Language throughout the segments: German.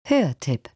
Hörtipp.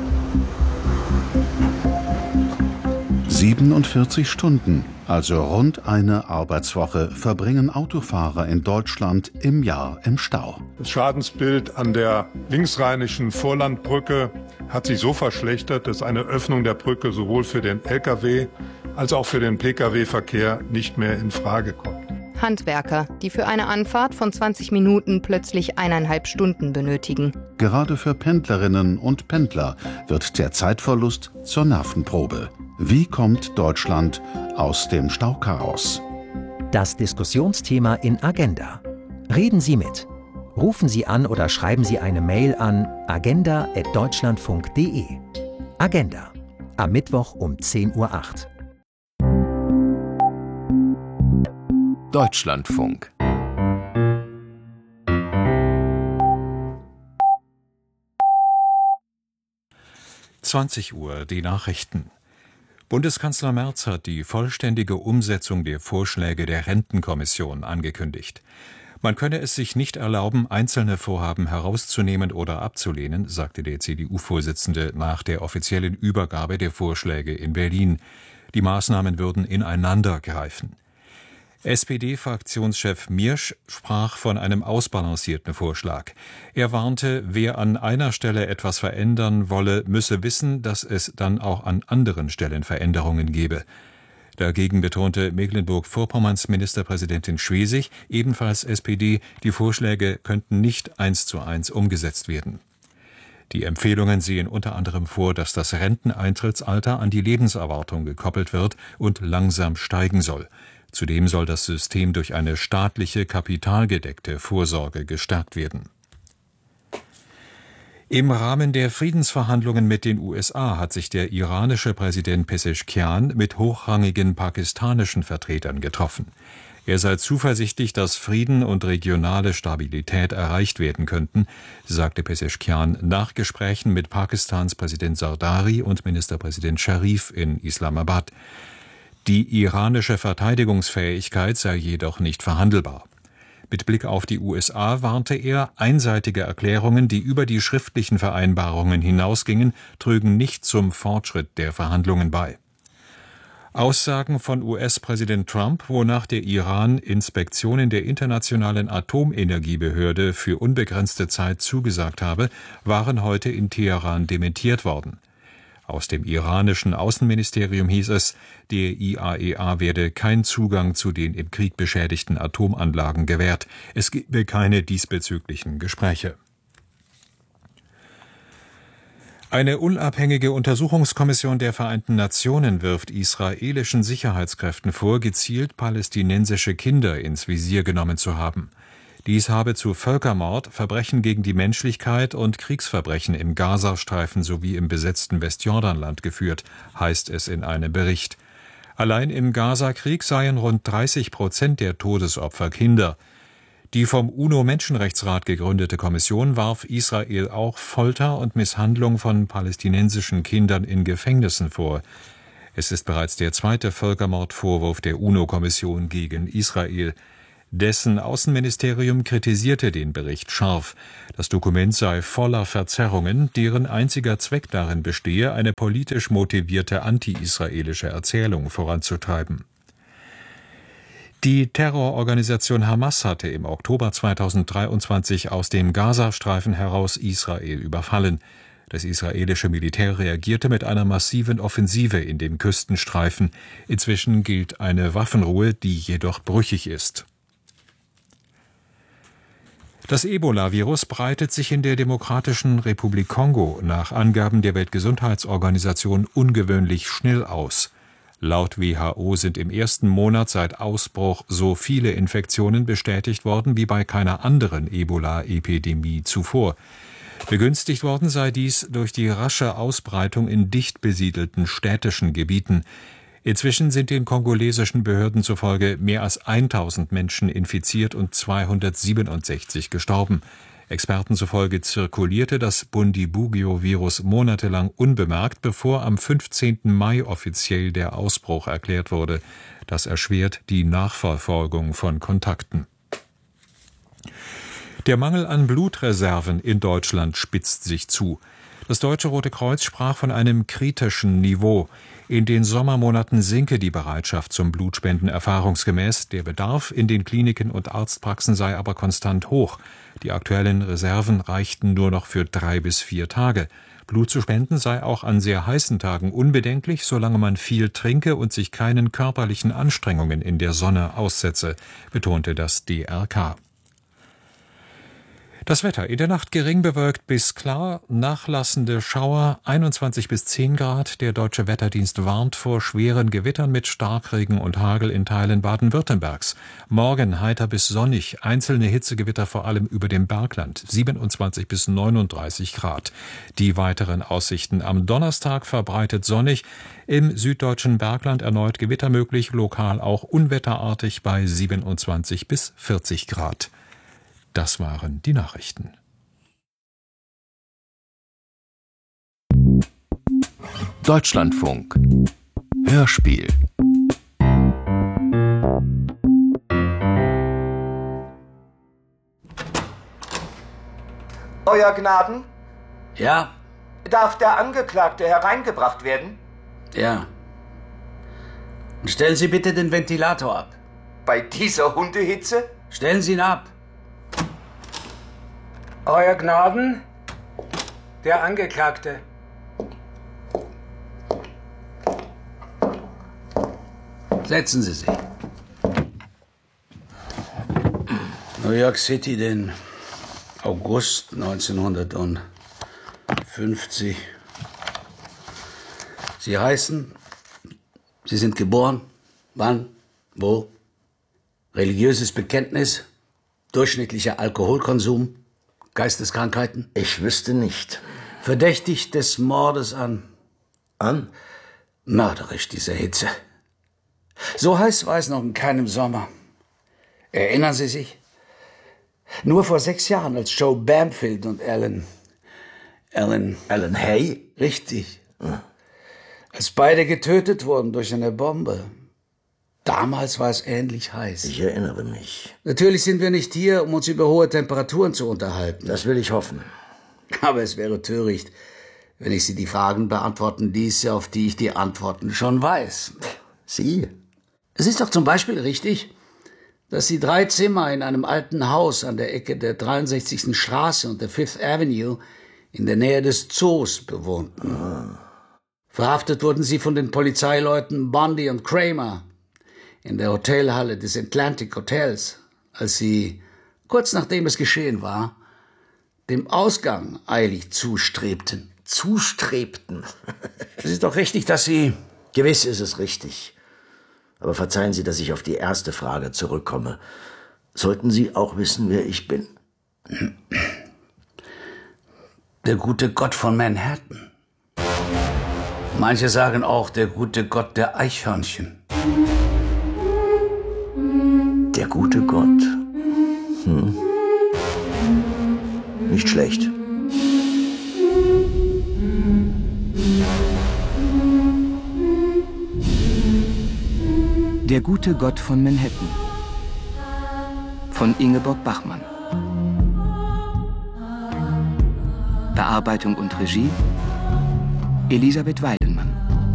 47 Stunden, also rund eine Arbeitswoche, verbringen Autofahrer in Deutschland im Jahr im Stau. Das Schadensbild an der linksrheinischen Vorlandbrücke hat sich so verschlechtert, dass eine Öffnung der Brücke sowohl für den Lkw als auch für den Pkw-Verkehr nicht mehr in Frage kommt. Handwerker, die für eine Anfahrt von 20 Minuten plötzlich 1,5 Stunden benötigen. Gerade für Pendlerinnen und Pendler wird der Zeitverlust zur Nervenprobe. Wie kommt Deutschland aus dem Stauchaos? Das Diskussionsthema in Agenda. Reden Sie mit. Rufen Sie an oder schreiben Sie eine Mail an agenda@deutschlandfunk.de. Agenda. Am Mittwoch um 10:08 Uhr. Deutschlandfunk. Uhr, die Nachrichten. Bundeskanzler Merz hat die vollständige Umsetzung der Vorschläge der Rentenkommission angekündigt. Man könne es sich nicht erlauben, einzelne Vorhaben herauszunehmen oder abzulehnen, sagte der CDU-Vorsitzende nach der offiziellen Übergabe der Vorschläge in Berlin. Die Maßnahmen würden ineinander greifen. SPD-Fraktionschef Miersch sprach von einem ausbalancierten Vorschlag. Er warnte, wer an einer Stelle etwas verändern wolle, müsse wissen, dass es dann auch an anderen Stellen Veränderungen gebe. Dagegen betonte Mecklenburg-Vorpommerns Ministerpräsidentin Schwesig, ebenfalls SPD, die Vorschläge könnten nicht 1:1 umgesetzt werden. Die Empfehlungen sehen unter anderem vor, dass das Renteneintrittsalter an die Lebenserwartung gekoppelt wird und langsam steigen soll. Zudem soll das System durch eine staatliche, kapitalgedeckte Vorsorge gestärkt werden. Im Rahmen der Friedensverhandlungen mit den USA hat sich der iranische Präsident Pezeshkian mit hochrangigen pakistanischen Vertretern getroffen. Er sei zuversichtlich, dass Frieden und regionale Stabilität erreicht werden könnten, sagte Pezeshkian nach Gesprächen mit Pakistans Präsident Zardari und Ministerpräsident Sharif in Islamabad. Die iranische Verteidigungsfähigkeit sei jedoch nicht verhandelbar. Mit Blick auf die USA warnte er, einseitige Erklärungen, die über die schriftlichen Vereinbarungen hinausgingen, trügen nicht zum Fortschritt der Verhandlungen bei. Aussagen von US-Präsident Trump, wonach der Iran Inspektionen der Internationalen Atomenergiebehörde für unbegrenzte Zeit zugesagt habe, waren heute in Teheran dementiert worden. Aus dem iranischen Außenministerium hieß es, der IAEA werde kein Zugang zu den im Krieg beschädigten Atomanlagen gewährt. Es gebe keine diesbezüglichen Gespräche. Eine unabhängige Untersuchungskommission der Vereinten Nationen wirft israelischen Sicherheitskräften vor, gezielt palästinensische Kinder ins Visier genommen zu haben. Dies habe zu Völkermord, Verbrechen gegen die Menschlichkeit und Kriegsverbrechen im Gazastreifen sowie im besetzten Westjordanland geführt, heißt es in einem Bericht. Allein im Gazakrieg seien rund 30% der Todesopfer Kinder. Die vom UNO-Menschenrechtsrat gegründete Kommission warf Israel auch Folter und Misshandlung von palästinensischen Kindern in Gefängnissen vor. Es ist bereits der zweite Völkermordvorwurf der UNO-Kommission gegen Israel. Dessen Außenministerium kritisierte den Bericht scharf. Das Dokument sei voller Verzerrungen, deren einziger Zweck darin bestehe, eine politisch motivierte anti-israelische Erzählung voranzutreiben. Die Terrororganisation Hamas hatte im Oktober 2023 aus dem Gazastreifen heraus Israel überfallen. Das israelische Militär reagierte mit einer massiven Offensive in dem Küstenstreifen. Inzwischen gilt eine Waffenruhe, die jedoch brüchig ist. Das Ebola-Virus breitet sich in der Demokratischen Republik Kongo nach Angaben der Weltgesundheitsorganisation ungewöhnlich schnell aus. Laut WHO sind im ersten Monat seit Ausbruch so viele Infektionen bestätigt worden wie bei keiner anderen Ebola-Epidemie zuvor. Begünstigt worden sei dies durch die rasche Ausbreitung in dicht besiedelten städtischen Gebieten. Inzwischen sind den kongolesischen Behörden zufolge mehr als 1000 Menschen infiziert und 267 gestorben. Experten zufolge zirkulierte das Bundibugyo-Virus monatelang unbemerkt, bevor am 15. Mai offiziell der Ausbruch erklärt wurde. Das erschwert die Nachverfolgung von Kontakten. Der Mangel an Blutreserven in Deutschland spitzt sich zu. Das Deutsche Rote Kreuz sprach von einem kritischen Niveau. In den Sommermonaten sinke die Bereitschaft zum Blutspenden erfahrungsgemäß. Der Bedarf in den Kliniken und Arztpraxen sei aber konstant hoch. Die aktuellen Reserven reichten nur noch für 3 bis 4 Tage. Blut zu spenden sei auch an sehr heißen Tagen unbedenklich, solange man viel trinke und sich keinen körperlichen Anstrengungen in der Sonne aussetze, betonte das DRK. Das Wetter: in der Nacht gering bewölkt bis klar, nachlassende Schauer, 21 bis 10 Grad. Der Deutsche Wetterdienst warnt vor schweren Gewittern mit Starkregen und Hagel in Teilen Baden-Württembergs. Morgen heiter bis sonnig, einzelne Hitzegewitter vor allem über dem Bergland, 27 bis 39 Grad. Die weiteren Aussichten: am Donnerstag verbreitet sonnig, im süddeutschen Bergland erneut Gewitter möglich, lokal auch unwetterartig bei 27 bis 40 Grad. Das waren die Nachrichten. Deutschlandfunk Hörspiel. Euer Gnaden? Ja? Darf der Angeklagte hereingebracht werden? Ja. Und stellen Sie bitte den Ventilator ab. Bei dieser Hundehitze? Stellen Sie ihn ab. Euer Gnaden, der Angeklagte. Setzen Sie sich. New York City, den August 1950. Sie heißen, Sie sind geboren, wann, wo, religiöses Bekenntnis, durchschnittlicher Alkoholkonsum, Geisteskrankheiten? Ich wüsste nicht. Verdächtig des Mordes an? Mörderisch, diese Hitze. So heiß war es noch in keinem Sommer. Erinnern Sie sich? Nur vor 6 Jahren, als Joe Bamfield und Alan Hay? Richtig. Als beide getötet wurden durch eine Bombe. Damals war es ähnlich heiß. Ich erinnere mich. Natürlich sind wir nicht hier, um uns über hohe Temperaturen zu unterhalten. Das will ich hoffen. Aber es wäre töricht, wenn ich Sie die Fragen beantworten ließe, auf die ich die Antworten schon weiß. Sie? Es ist doch zum Beispiel richtig, dass Sie 3 Zimmer in einem alten Haus an der Ecke der 63. Straße und der 5th Avenue in der Nähe des Zoos bewohnten. Verhaftet wurden Sie von den Polizeileuten Bundy und Kramer in der Hotelhalle des Atlantic Hotels, als Sie, kurz nachdem es geschehen war, dem Ausgang eilig zustrebten. Zustrebten? Es ist doch richtig, dass Sie... Gewiss ist es richtig. Aber verzeihen Sie, dass ich auf die erste Frage zurückkomme. Sollten Sie auch wissen, wer ich bin? Der gute Gott von Manhattan. Manche sagen auch der gute Gott der Eichhörnchen. Der gute Gott. Nicht schlecht. Der gute Gott von Manhattan von Ingeborg Bachmann. Bearbeitung und Regie Elisabeth Weidelmann.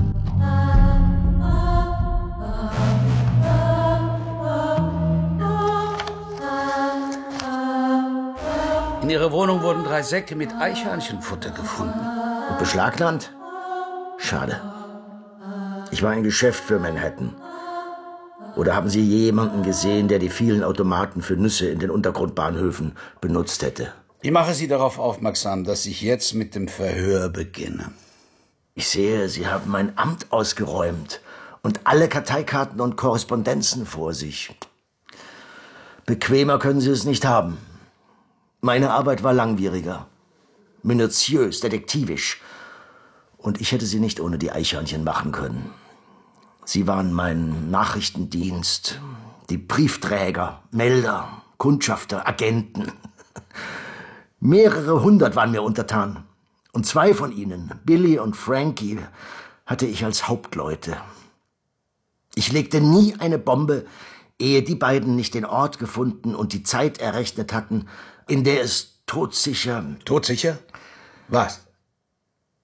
In ihrer Wohnung wurden 3 Säcke mit Eichhörnchenfutter gefunden. Und beschlagnahmt? Schade. Ich war ein Geschäft für Manhattan. Oder haben Sie jemanden gesehen, der die vielen Automaten für Nüsse in den Untergrundbahnhöfen benutzt hätte? Ich mache Sie darauf aufmerksam, dass ich jetzt mit dem Verhör beginne. Ich sehe, Sie haben mein Amt ausgeräumt und alle Karteikarten und Korrespondenzen vor sich. Bequemer können Sie es nicht haben. Meine Arbeit war langwieriger, minutiös, detektivisch. Und ich hätte sie nicht ohne die Eichhörnchen machen können. Sie waren mein Nachrichtendienst, die Briefträger, Melder, Kundschafter, Agenten. Mehrere 100 waren mir untertan. Und 2 von ihnen, Billy und Frankie, hatte ich als Hauptleute. Ich legte nie eine Bombe, ehe die beiden nicht den Ort gefunden und die Zeit errechnet hatten, in der es todsicher... Todsicher? Was?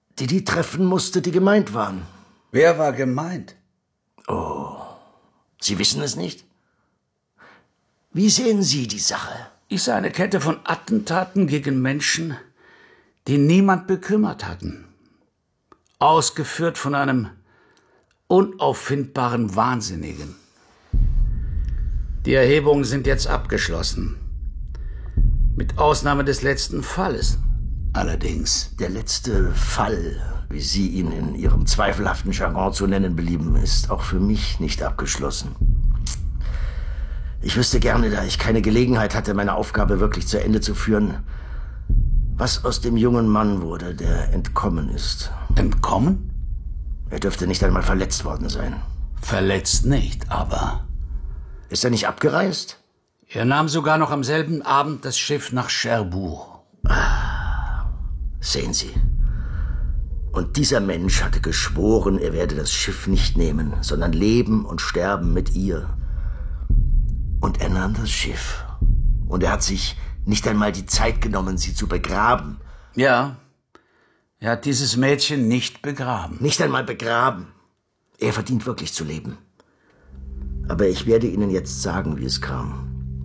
die treffen musste, die gemeint waren. Wer war gemeint? Oh, Sie wissen es nicht? Wie sehen Sie die Sache? Ich sah eine Kette von Attentaten gegen Menschen, die niemand bekümmert hatten. Ausgeführt von einem unauffindbaren Wahnsinnigen. Die Erhebungen sind jetzt abgeschlossen. Mit Ausnahme des letzten Falles. Allerdings. Der letzte Fall, wie Sie ihn in Ihrem zweifelhaften Jargon zu nennen belieben, ist auch für mich nicht abgeschlossen. Ich wüsste gerne, da ich keine Gelegenheit hatte, meine Aufgabe wirklich zu Ende zu führen, was aus dem jungen Mann wurde, der entkommen ist. Entkommen? Er dürfte nicht einmal verletzt worden sein. Verletzt nicht, aber... Ist er nicht abgereist? Er nahm sogar noch am selben Abend das Schiff nach Cherbourg. Sehen Sie. Und dieser Mensch hatte geschworen, er werde das Schiff nicht nehmen, sondern leben und sterben mit ihr. Und er nahm das Schiff. Und er hat sich nicht einmal die Zeit genommen, sie zu begraben. Ja, er hat dieses Mädchen nicht begraben. Nicht einmal begraben. Er verdient wirklich zu leben. Aber ich werde Ihnen jetzt sagen, wie es kam.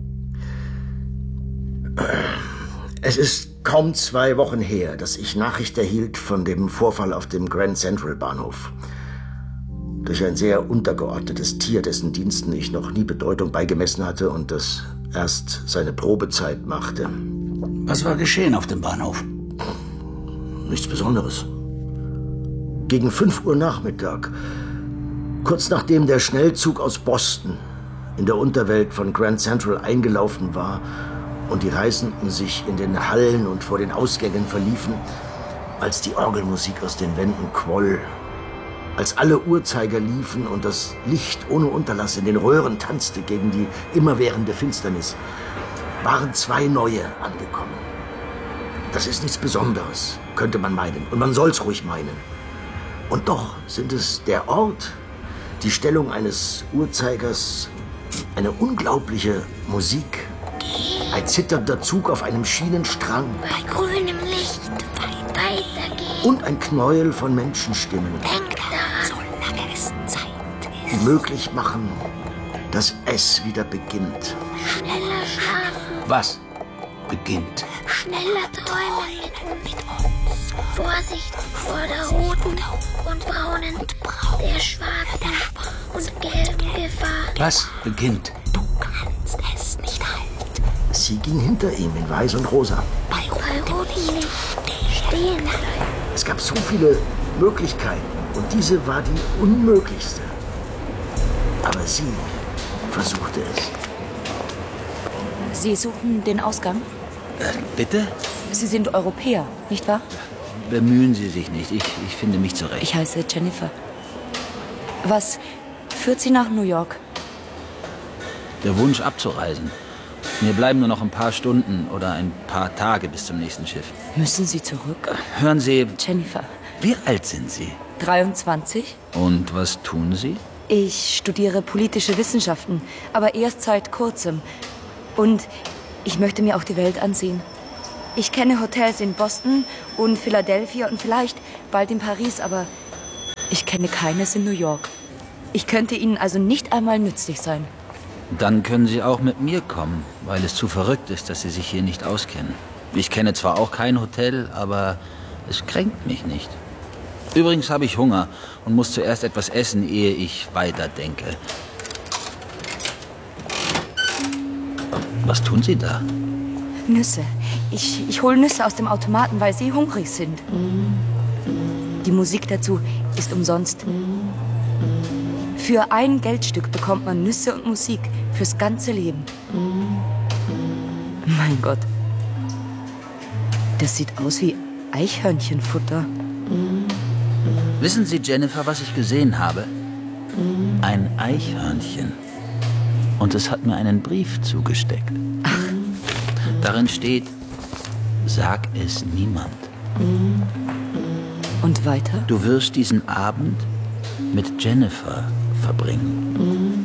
Es ist kaum 2 Wochen her, dass ich Nachricht erhielt von dem Vorfall auf dem Grand Central Bahnhof. Durch ein sehr untergeordnetes Tier, dessen Diensten ich noch nie Bedeutung beigemessen hatte und das erst seine Probezeit machte. Was war geschehen auf dem Bahnhof? Nichts Besonderes. Gegen 5 Uhr Nachmittag, kurz nachdem der Schnellzug aus Boston in der Unterwelt von Grand Central eingelaufen war und die Reisenden sich in den Hallen und vor den Ausgängen verliefen, als die Orgelmusik aus den Wänden quoll, als alle Uhrzeiger liefen und das Licht ohne Unterlass in den Röhren tanzte gegen die immerwährende Finsternis, waren 2 neue angekommen. Das ist nichts Besonderes, könnte man meinen, und man soll's ruhig meinen. Und doch sind es der Ort, die Stellung eines Uhrzeigers, eine unglaubliche Musik, ein zitternder Zug auf einem Schienenstrang. Bei grünem Licht weitergehen. Und ein Knäuel von Menschenstimmen. Denk daran, solange es Zeit ist. Die möglich machen, dass es wieder beginnt. Schneller schlafen. Was beginnt? Schneller träumen mit uns. Vorsicht vor der roten und braunen, der schwarzen und gelben Gefahr. Was beginnt? Du kannst es nicht halten. Sie ging hinter ihm in Weiß und Rosa. Bei rotem Licht stehen bleiben. Es gab so viele Möglichkeiten und diese war die unmöglichste. Aber sie versuchte es. Sie suchen den Ausgang? Bitte? Sie sind Europäer, nicht wahr? Bemühen Sie sich nicht. Ich finde mich zurecht. Ich heiße Jennifer. Was führt Sie nach New York? Der Wunsch abzureisen. Mir bleiben nur noch ein paar Stunden oder ein paar Tage bis zum nächsten Schiff. Müssen Sie zurück? Hören Sie... Jennifer. Wie alt sind Sie? 23. Und was tun Sie? Ich studiere politische Wissenschaften, aber erst seit kurzem. Und ich möchte mir auch die Welt ansehen. Ich kenne Hotels in Boston und Philadelphia und vielleicht bald in Paris, aber ich kenne keines in New York. Ich könnte Ihnen also nicht einmal nützlich sein. Dann können Sie auch mit mir kommen, weil es zu verrückt ist, dass Sie sich hier nicht auskennen. Ich kenne zwar auch kein Hotel, aber es kränkt mich nicht. Übrigens habe ich Hunger und muss zuerst etwas essen, ehe ich weiterdenke. Was tun Sie da? Nüsse. Ich hole Nüsse aus dem Automaten, weil Sie hungrig sind. Die Musik dazu ist umsonst. Für ein Geldstück bekommt man Nüsse und Musik fürs ganze Leben. Mein Gott. Das sieht aus wie Eichhörnchenfutter. Wissen Sie, Jennifer, was ich gesehen habe? Ein Eichhörnchen. Und es hat mir einen Brief zugesteckt. Ach. Darin steht, sag es niemand. Und weiter? Du wirst diesen Abend mit Jennifer verbringen.